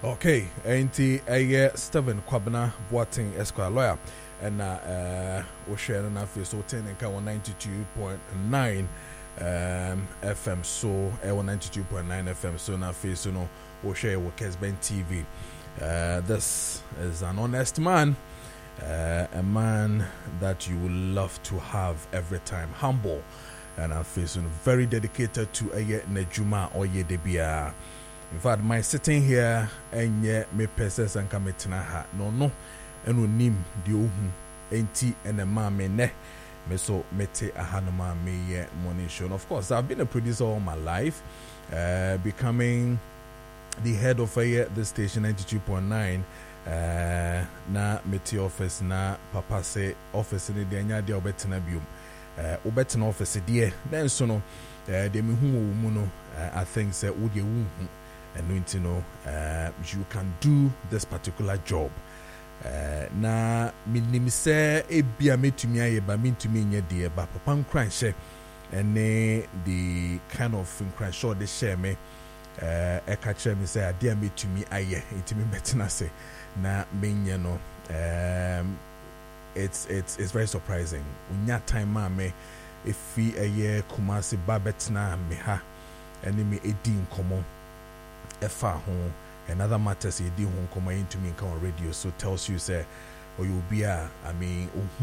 Okay, ain't Stephen Kwabena Boateng Esquire lawyer and we share an office so 10 and 92.9 FM so 92.9 FM so na face no we share with Kesben TV. This is an honest man, a man that you will love to have every time, humble and I face very dedicated to a Nejuma or ye debia. In fact, my sitting here and yet me peses and kametina ha no and we nim the ohun enti and a man me ne me so mete a hanuma me ye morning show. And of course, I've been a producer all my life, becoming the head of the station 92.9. Na mete office na papa say office ni de anya de obetina biom. Obetina office de then so no de me hu mu no I think say wo de wu and you know, you can do this particular job. Na minim say ebia metumi aye ba mentumi nye de ba papa nkranhye and the kind of nkranhye de share me catch me say ade metumi aye intimi betina say na menye no it's very surprising. Unya time ma me efi aye Kumasi ba betina me ha and me edi nkomo efa ho another matters edi ho nkomo into me on radio so tells you say or you be I mean